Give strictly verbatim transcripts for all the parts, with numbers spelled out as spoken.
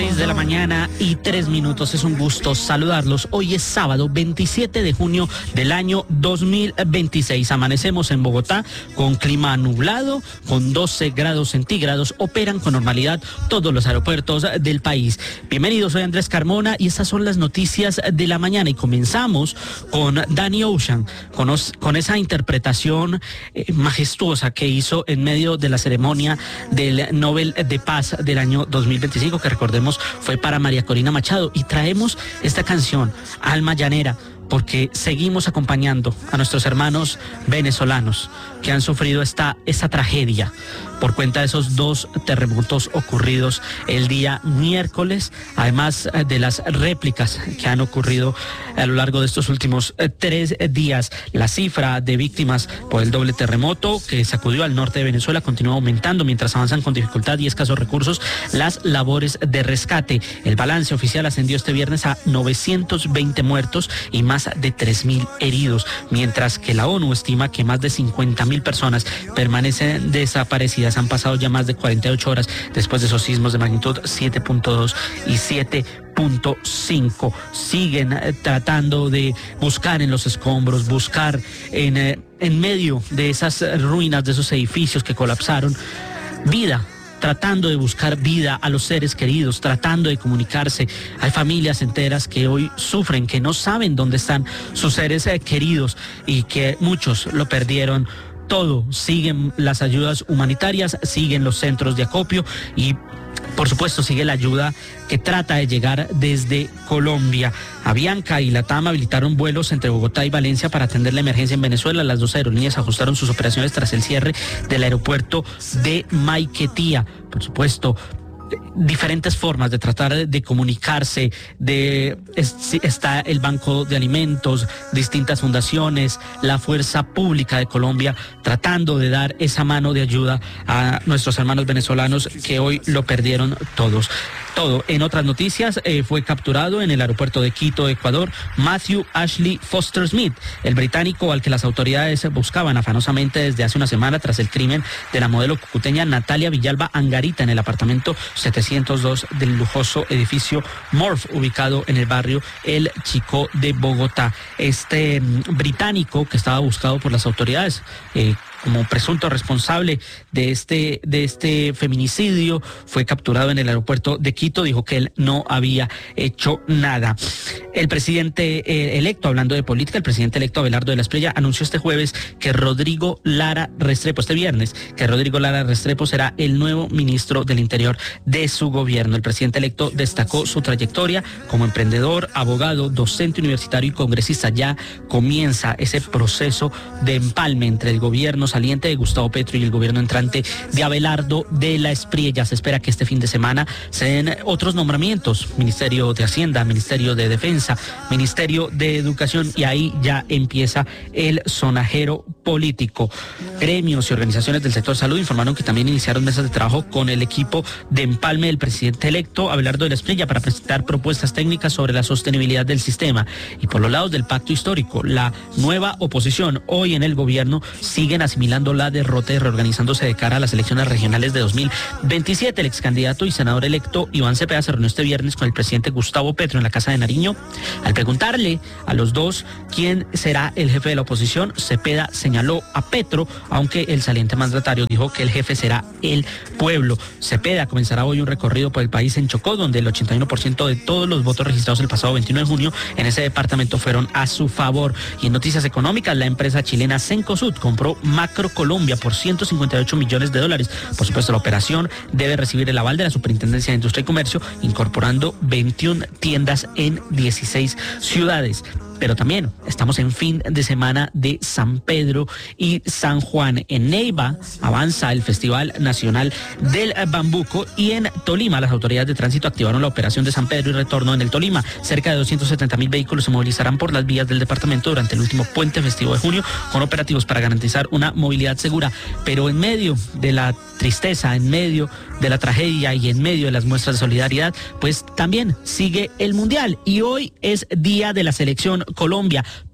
seis de la mañana y tres minutos. Es un gusto saludarlos. Hoy es sábado veintisiete de junio del año dos mil veintiséis. Amanecemos en Bogotá con clima nublado, con doce grados centígrados. Operan con normalidad todos los aeropuertos del país. Bienvenidos, soy Andrés Carmona y estas son las noticias de la mañana. Y comenzamos con Danny Ocean, con, os, con esa interpretación eh, majestuosa que hizo en medio de la ceremonia del Nobel de Paz del año dos mil veinticinco, que recordemos fue para María Corina Machado. Y traemos esta canción, Alma Llanera, porque seguimos acompañando a nuestros hermanos venezolanos que han sufrido esta, esta tragedia por cuenta de esos dos terremotos ocurridos el día miércoles, además de las réplicas que han ocurrido a lo largo de estos últimos eh, tres días. La cifra de víctimas por el doble terremoto que sacudió al norte de Venezuela continúa aumentando mientras avanzan con dificultad y escasos recursos las labores de rescate. El balance oficial ascendió este viernes a novecientos veinte muertos y más de tres mil heridos, mientras que la ONU estima que más de cincuenta mil personas permanecen desaparecidas. Han pasado ya más de cuarenta y ocho horas después de esos sismos de magnitud siete punto dos y siete punto cinco. Siguen eh, tratando de buscar en los escombros, buscar en, eh, en medio de esas ruinas, de esos edificios que colapsaron, vida, tratando de buscar vida a los seres queridos, tratando de comunicarse. Hay familias enteras que hoy sufren, que no saben dónde están sus seres eh, queridos y que muchos lo perdieron todo. Siguen las ayudas humanitarias, siguen los centros de acopio y por supuesto sigue la ayuda que trata de llegar desde Colombia. Avianca y LATAM habilitaron vuelos entre Bogotá y Valencia para atender la emergencia en Venezuela. Las dos aerolíneas ajustaron sus operaciones tras el cierre del aeropuerto de Maiquetía. Por supuesto, diferentes formas de tratar de comunicarse, de es, está el Banco de Alimentos, distintas fundaciones, la Fuerza Pública de Colombia, tratando de dar esa mano de ayuda a nuestros hermanos venezolanos que hoy lo perdieron todos. Todo. En otras noticias, eh, fue capturado en el aeropuerto de Quito, Ecuador, Matthew Ashley Foster Smith, el británico al que las autoridades buscaban afanosamente desde hace una semana tras el crimen de la modelo cucuteña Natalia Villalba Angarita en el apartamento setecientos dos del lujoso edificio Morph, ubicado en el barrio El Chico de Bogotá. Este mm, británico que estaba buscado por las autoridades eh, como presunto responsable de este, de este feminicidio, fue capturado en el aeropuerto de Quito. Dijo que él no había hecho nada. El presidente eh, electo, hablando de política, el presidente electo Abelardo de la Espriella anunció este jueves que Rodrigo Lara Restrepo, este viernes, que Rodrigo Lara Restrepo será el nuevo ministro del Interior de su gobierno. El presidente electo destacó su trayectoria como emprendedor, abogado, docente universitario y congresista. Ya comienza ese proceso de empalme entre el gobierno saliente de Gustavo Petro y el gobierno entrante de Abelardo de la Espriella. Se espera que este fin de semana se den otros nombramientos: Ministerio de Hacienda, Ministerio de Defensa, Ministerio de Educación, y ahí ya empieza el sonajero político. Gremios y organizaciones del sector salud informaron que también iniciaron mesas de trabajo con el equipo de empalme del presidente electo Abelardo de la Espriella para presentar propuestas técnicas sobre la sostenibilidad del sistema. Y por los lados del pacto histórico, la nueva oposición hoy en el gobierno siguen asimilando la derrota y reorganizándose de cara a las elecciones regionales de dos mil veintisiete. El ex candidato y senador electo Iván Cepeda se reunió este viernes con el presidente Gustavo Petro en la Casa de Nariño. Al preguntarle a los dos quién será el jefe de la oposición, Cepeda señaló a Petro, aunque el saliente mandatario dijo que el jefe será el pueblo. Cepeda comenzará hoy un recorrido por el país en Chocó, donde el ochenta y uno por ciento de todos los votos registrados el pasado veintiuno de junio en ese departamento fueron a su favor. Y en noticias económicas, la empresa chilena Cencosud compró Macro Colombia por ciento cincuenta y ocho millones de dólares. Por supuesto, la operación debe recibir el aval de la Superintendencia de Industria y Comercio, incorporando veintiuna tiendas en dieciséis ciudades. Pero también estamos en fin de semana de San Pedro y San Juan. En Neiva avanza el Festival Nacional del Bambuco y en Tolima las autoridades de tránsito activaron la operación de San Pedro y Retorno en el Tolima. Cerca de doscientos setenta mil vehículos se movilizarán por las vías del departamento durante el último puente festivo de junio, con operativos para garantizar una movilidad segura. Pero en medio de la tristeza, en medio de la tragedia y en medio de las muestras de solidaridad, pues también sigue el Mundial y hoy es día de la selección Colombia.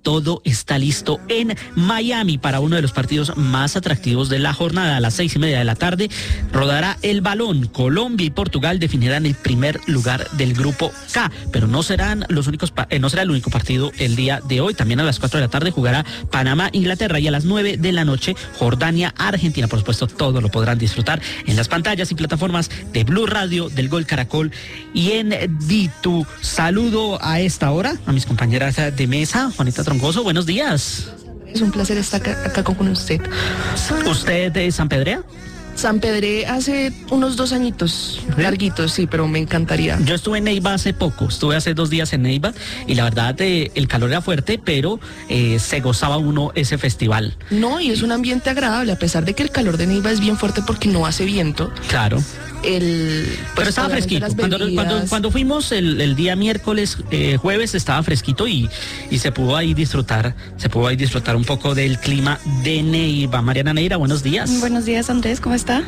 todo está listo en Miami para uno de los partidos más atractivos de la jornada. A las seis y media de la tarde rodará el balón. Colombia y Portugal definirán el primer lugar del grupo K, pero no serán los únicos, eh, no será el único partido el día de hoy. También a las cuatro de la tarde jugará Panamá, Inglaterra, y a las nueve de la noche Jordania, Argentina. Por supuesto, todo lo podrán disfrutar en las pantallas y plataformas de Blue Radio, del Gol Caracol y en Ditu. Saludo a esta hora a mis compañeras de mesa. Juanita Troncoso, buenos días. Es un placer estar acá, acá con usted. ¿Usted es sanpedrea? Sanpedré hace unos dos añitos, ¿sí? Larguitos, sí, pero me encantaría. Yo estuve en Neiva hace poco, estuve hace dos días en Neiva y la verdad eh, el calor era fuerte, pero eh, se gozaba uno ese festival. No, y es un ambiente agradable, a pesar de que el calor de Neiva es bien fuerte porque no hace viento. Claro. El, pues, pero estaba fresquito. Cuando, cuando, cuando fuimos el, el día miércoles, eh, jueves, estaba fresquito y, y se pudo ahí disfrutar, se pudo ahí disfrutar un poco del clima de Neiva. Mariana Neira, buenos días. Buenos días, Andrés, ¿cómo está?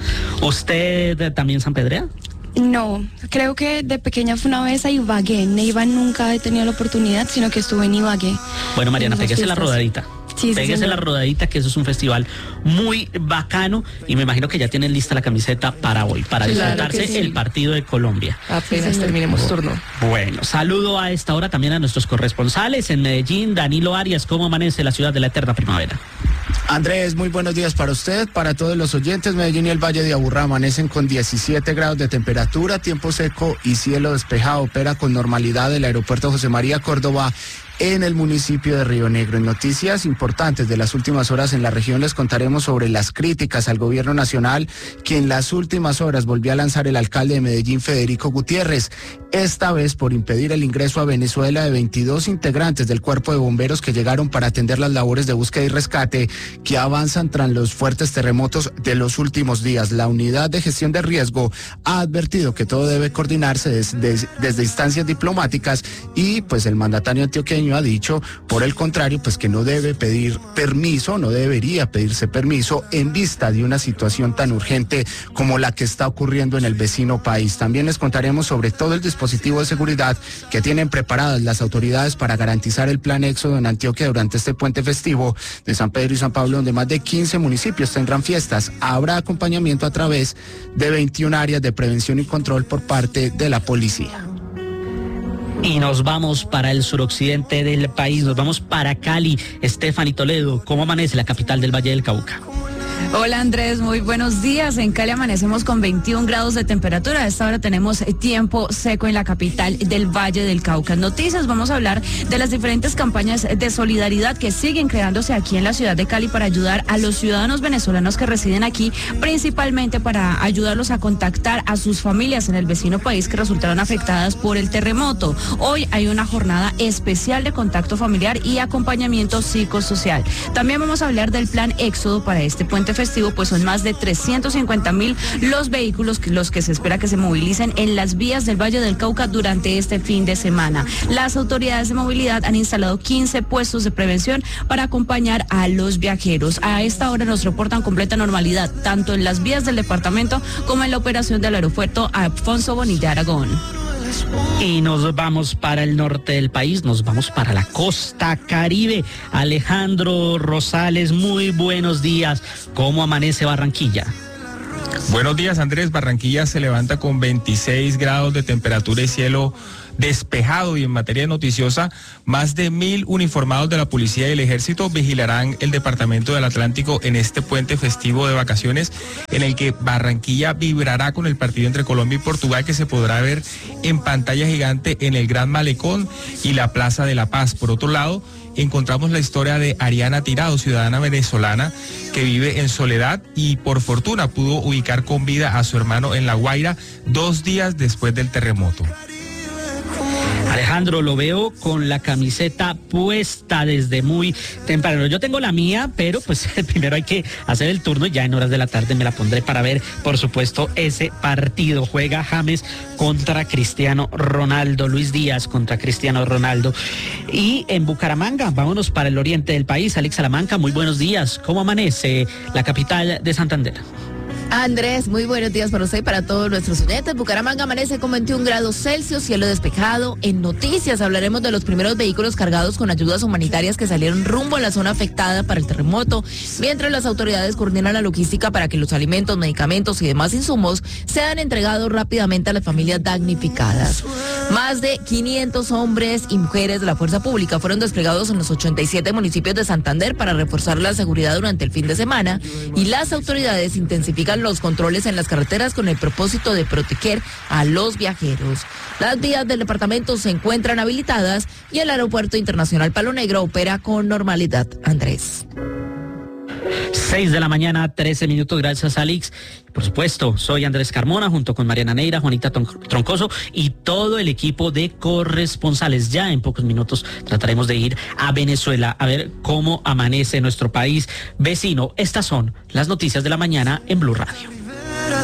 ¿Usted también sanpedrea? No, creo que de pequeña fue una vez a Ibagué. En Neiva nunca he tenido la oportunidad, sino que estuve en Ibagué. Bueno, Mariana, pégese la rodadita. Sí, sí, Péguese la rodadita, que eso es un festival muy bacano y me imagino que ya tienen lista la camiseta para hoy, para Claro disfrutarse sí. el partido de Colombia. Apenas sí, terminemos turno. Bueno, saludo a esta hora también a nuestros corresponsales en Medellín. Danilo Arias, ¿cómo amanece la ciudad de la eterna primavera? Andrés, muy buenos días para usted, para todos los oyentes. Medellín y el Valle de Aburrá amanecen con diecisiete grados de temperatura, tiempo seco y cielo despejado. Opera con normalidad el aeropuerto José María Córdoba en el municipio de Río Negro. En noticias importantes de las últimas horas en la región les contaremos sobre las críticas al gobierno nacional que en las últimas horas volvió a lanzar el alcalde de Medellín, Federico Gutiérrez, esta vez por impedir el ingreso a Venezuela de veintidós integrantes del cuerpo de bomberos que llegaron para atender las labores de búsqueda y rescate que avanzan tras los fuertes terremotos de los últimos días. La unidad de gestión de riesgo ha advertido que todo debe coordinarse desde, desde instancias diplomáticas y pues el mandatario antioqueño ha dicho, por el contrario, pues que no debe pedir permiso, no debería pedirse permiso en vista de una situación tan urgente como la que está ocurriendo en el vecino país. También les contaremos sobre todo el dispositivo de seguridad que tienen preparadas las autoridades para garantizar el plan éxodo en Antioquia durante este puente festivo de San Pedro y San Pablo, donde más de quince municipios tendrán fiestas. Habrá acompañamiento a través de veintiuna áreas de prevención y control por parte de la policía. Y nos vamos para el suroccidente del país, nos vamos para Cali. Stephanie Toledo, ¿cómo amanece la capital del Valle del Cauca? Hola Andrés, muy buenos días. En Cali amanecemos con veintiún grados de temperatura. A esta hora tenemos tiempo seco en la capital del Valle del Cauca. Noticias, vamos a hablar de las diferentes campañas de solidaridad que siguen creándose aquí en la ciudad de Cali para ayudar a los ciudadanos venezolanos que residen aquí, principalmente para ayudarlos a contactar a sus familias en el vecino país que resultaron afectadas por el terremoto. Hoy hay una jornada especial de contacto familiar y acompañamiento psicosocial. También vamos a hablar del plan Éxodo para este puente festivo, pues son más de trescientos cincuenta mil los vehículos que, los que se espera que se movilicen en las vías del Valle del Cauca durante este fin de semana. Las autoridades de movilidad han instalado quince puestos de prevención para acompañar a los viajeros. A esta hora nos reportan completa normalidad, tanto en las vías del departamento como en la operación del aeropuerto Alfonso Bonilla Aragón. Y nos vamos para el norte del país, nos vamos para la costa Caribe. Alejandro Rosales, muy buenos días. ¿Cómo amanece Barranquilla? Buenos días, Andrés. Barranquilla se levanta con veintiséis grados de temperatura y cielo despejado. Y en materia noticiosa, más de mil uniformados de la policía y el ejército vigilarán el departamento del Atlántico en este puente festivo de vacaciones, en el que Barranquilla vibrará con el partido entre Colombia y Portugal, que se podrá ver en pantalla gigante en el Gran Malecón y la Plaza de la Paz. Por otro lado, encontramos la historia de Ariana Tirado, ciudadana venezolana que vive en soledad y por fortuna pudo ubicar con vida a su hermano en La Guaira dos días después del terremoto. Alejandro, lo veo con la camiseta puesta desde muy temprano. Yo tengo la mía, pero pues primero hay que hacer el turno y ya en horas de la tarde me la pondré para ver, por supuesto, ese partido. Juega James contra Cristiano Ronaldo, Luis Díaz contra Cristiano Ronaldo. Y en Bucaramanga, vámonos para el oriente del país. Alex Salamanca, muy buenos días. ¿Cómo amanece la capital de Santander? Andrés, muy buenos días para usted y para todos nuestros oyentes. Bucaramanga amanece con veintiún grados Celsius, cielo despejado. En noticias hablaremos de los primeros vehículos cargados con ayudas humanitarias que salieron rumbo a la zona afectada para el terremoto, mientras las autoridades coordinan la logística para que los alimentos, medicamentos y demás insumos sean entregados rápidamente a las familias damnificadas. Más de quinientos hombres y mujeres de la fuerza pública fueron desplegados en los ochenta y siete municipios de Santander para reforzar la seguridad durante el fin de semana, y las autoridades intensifican los controles en las carreteras con el propósito de proteger a los viajeros. Las vías del departamento se encuentran habilitadas y el aeropuerto internacional Palo Negro opera con normalidad. Andrés. seis de la mañana, trece minutos, gracias Alex. Por supuesto, soy Andrés Carmona junto con Mariana Neira, Juanita Troncoso y todo el equipo de corresponsales. Ya en pocos minutos trataremos de ir a Venezuela a ver cómo amanece nuestro país vecino. Estas son las noticias de la mañana en Blue Radio.